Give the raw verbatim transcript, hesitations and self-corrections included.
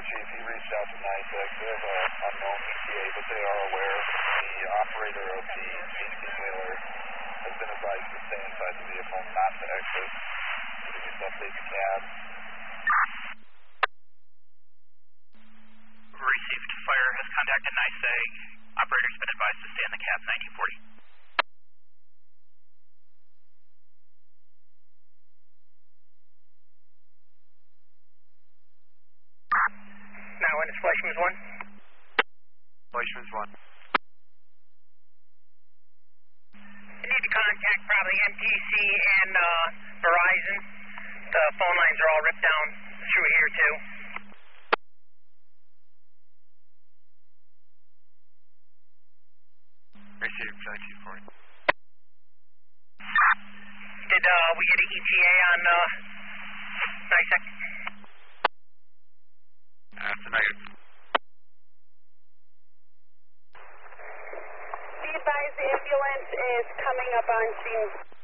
Chief, he reached out to NYSEG. They have an unknown E T A, but they are aware. The operator of the eighteen-wheeler has been advised to stay inside the vehicle, not to exit. Could you just update the cab? Received. Fire has contacted NYSEG. Operator's been advised to stay in the cab, nineteen forty. Now, when it's Fleischman's one? Fleischman's one. You need to contact probably M T C and uh, Verizon. The phone lines are all ripped down through here, too. Received, nineteen forty. Did uh, we get an E T A on uh, NYSEG? That's a negative. Be advised, the ambulance is coming up on scene.